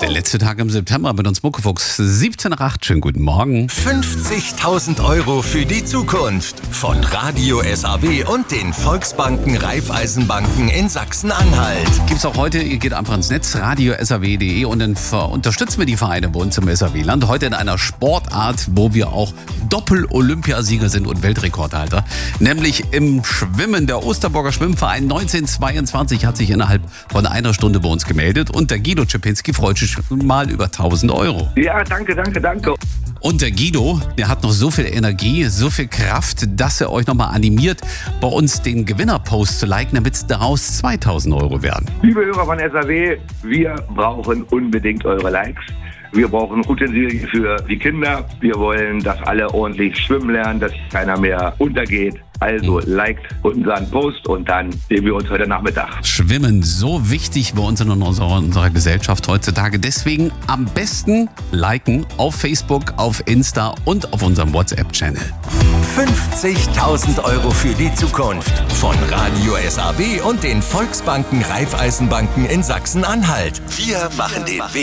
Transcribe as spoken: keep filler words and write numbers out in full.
Der letzte Tag im September mit uns Muckefuchs. siebzehn Uhr acht, schönen guten Morgen. fünfzigtausend Euro für die Zukunft von Radio S A W und den Volksbanken Raiffeisenbanken in Sachsen-Anhalt. Gibt's auch heute, ihr geht einfach ins Netz, radio s a w punkt d e, und dann ver- unterstützen wir die Vereine bei uns im S A W-Land. Heute in einer Sportart, wo wir auch Doppel-Olympiasieger sind und Weltrekordhalter. Nämlich im Schwimmen. Der Osterburger Schwimmverein neunzehnhundertzweiundzwanzig hat sich innerhalb von einer Stunde bei uns gemeldet. Und der Guido Czepinski freut sich schon mal über tausend Euro. Ja, danke, danke, danke. Und der Guido, der hat noch so viel Energie, so viel Kraft, dass er euch nochmal animiert, bei uns den Gewinnerpost zu liken, damit es daraus zweitausend Euro werden. Liebe Hörer von S A W, wir brauchen unbedingt eure Likes. Wir brauchen Utensilien für die Kinder. Wir wollen, dass alle ordentlich schwimmen lernen, dass keiner mehr untergeht. Also liked unseren Post und dann sehen wir uns heute Nachmittag. Schwimmen, so wichtig bei uns in unserer, unserer Gesellschaft heutzutage. Deswegen am besten liken auf Facebook, auf Insta und auf unserem WhatsApp-Channel. fünfzigtausend Euro für die Zukunft von Radio S A W und den Volksbanken Raiffeisenbanken in Sachsen-Anhalt. Wir machen den Weg